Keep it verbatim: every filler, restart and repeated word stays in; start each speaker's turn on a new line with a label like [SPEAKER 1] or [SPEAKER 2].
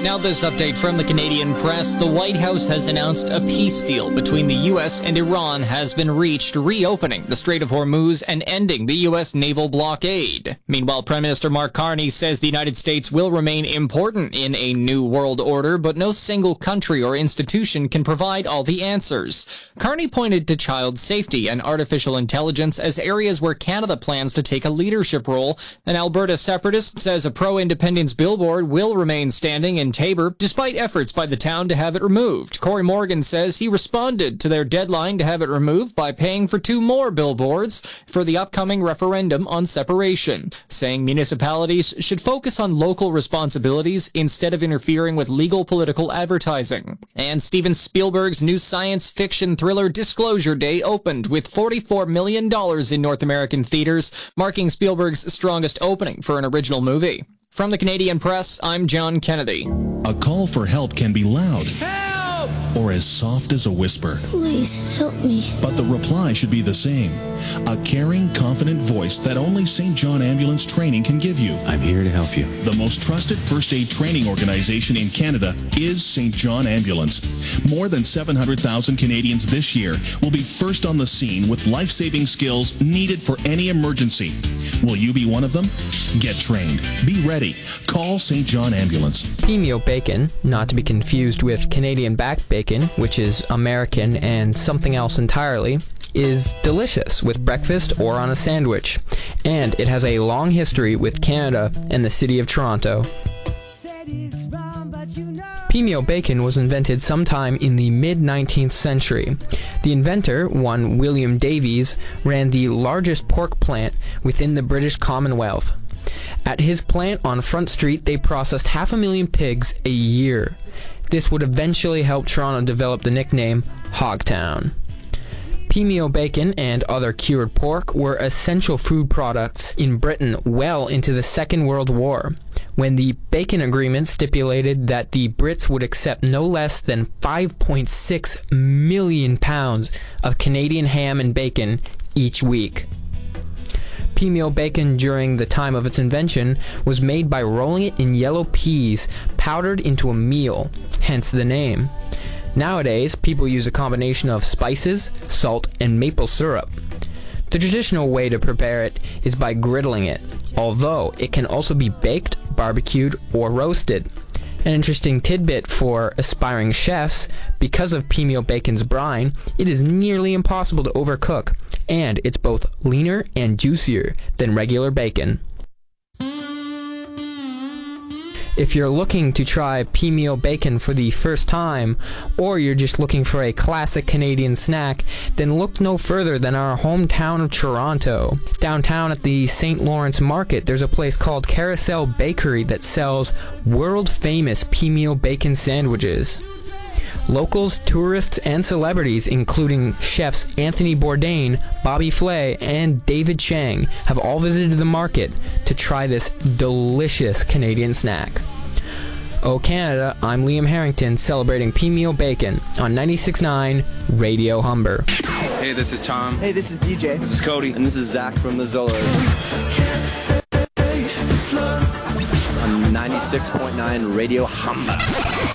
[SPEAKER 1] Now this update from the Canadian press. The White House has announced a peace deal between the U S and Iran has been reached, reopening the Strait of Hormuz and ending the U S naval blockade. Meanwhile, Prime Minister Mark Carney says the United States will remain important in a new world order, but no single country or institution can provide all the answers. Carney pointed to child safety and artificial intelligence as areas where Canada plans to take a leadership role. An Alberta separatist says a pro-independence billboard will remain standing in Tabor, despite efforts by the town to have it removed. Corey Morgan says he responded to their deadline to have it removed by paying for two more billboards for the upcoming referendum on separation, saying municipalities should focus on local responsibilities instead of interfering with legal political advertising. And Steven Spielberg's new science fiction thriller Disclosure Day opened with forty-four million dollars in North American theaters, marking Spielberg's strongest opening for an original movie. From the Canadian press, I'm John Kennedy.
[SPEAKER 2] A call for help can be loud.
[SPEAKER 3] Help!
[SPEAKER 2] Or as soft as a whisper.
[SPEAKER 4] Please help me.
[SPEAKER 2] But the reply should be the same. A caring, confident voice that only Saint John Ambulance Training can give you.
[SPEAKER 3] I'm here to help you.
[SPEAKER 2] The most trusted first aid training organization in Canada is Saint John Ambulance. More than seven hundred thousand Canadians this year will be first on the scene with life-saving skills needed for any emergency. Will you be one of them? Get trained. Be ready. Call Saint John Ambulance.
[SPEAKER 5] Pimio bacon, not to be confused with Canadian back bacon, which is American and something else entirely, is delicious with breakfast or on a sandwich, and it has a long history with Canada and the city of Toronto. Pimio bacon was invented sometime in the mid-nineteenth century. The inventor, one William Davies, ran the largest pork plant within the British Commonwealth. At his plant on Front Street, they processed half a million pigs a year. This would eventually help Toronto develop the nickname Hogtown. Pimio bacon and other cured pork were essential food products in Britain well into the Second World War, when the Bacon Agreement stipulated that the Brits would accept no less than five point six million pounds of Canadian ham and bacon each week. Pimio bacon during the time of its invention was made by rolling it in yellow peas powdered into a meal, hence the name. Nowadays, people use a combination of spices, salt, and maple syrup. The traditional way to prepare it is by griddling it, although it can also be baked, barbecued, or roasted. An interesting tidbit for aspiring chefs: because of Pimio bacon's brine, it is nearly impossible to overcook, and it's both leaner and juicier than regular bacon. If you're looking to try Pimio bacon for the first time, or you're just looking for a classic Canadian snack, then look no further than our hometown of Toronto. Downtown at the Saint Lawrence Market, there's a place called Carousel Bakery that sells world-famous Pimio bacon sandwiches. Locals, tourists, and celebrities, including chefs Anthony Bourdain, Bobby Flay, and David Chang, have all visited the market to try this delicious Canadian snack. Oh Canada, I'm Liam Harrington, celebrating Pimio bacon on ninety-six point nine Radio Humber.
[SPEAKER 6] Hey, this is Tom.
[SPEAKER 7] Hey, this is D J.
[SPEAKER 6] This is Cody.
[SPEAKER 8] And this is Zach from the Zolos. On ninety-six point nine Radio Humber.